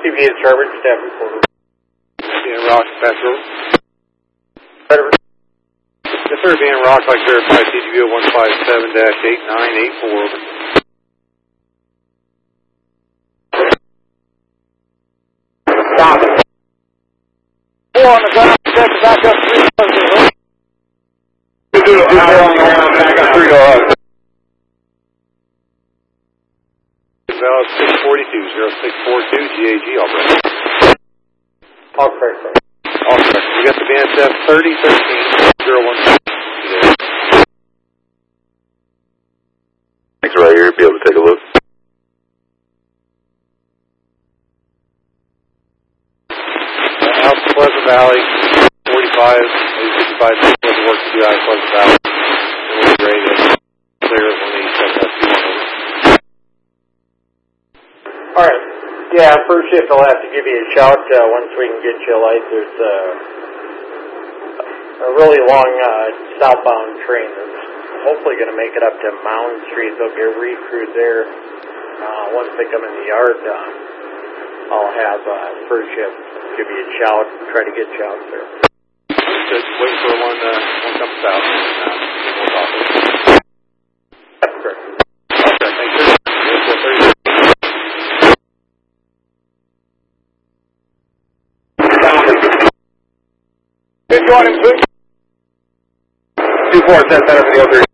CVA Starbridge, staff reporter. Van Rock, Pass Road. Better. Yes, sir, Van Rock, like verify CGBO 157-8984, over. Stop. 4 on the ground, check, back up 3. Back up 3 to us. Valid 642, 0642, GAG, all correct. All correct, sir. All correct. We got the VNSF 3013-01. Thanks, right here. Be able to take a look. Out to Pleasant Valley, 45, maybe 55, Pleasant Works, CI, Pleasant Valley. And we'll be ready to clear it when they set that 2-1 over. Alright. Yeah, first shift I'll have to give you a shout once we can get you a light. There's a really long southbound train that's hopefully going to make it up to Mound Street. They'll get recruit there. Once they come in the yard, I'll have first shift give you a shout, try to get you out there. Just waiting for one comes south. We'll talk. That's correct. Okay, thank you. Good joining, please. 2-4, set center for the 03.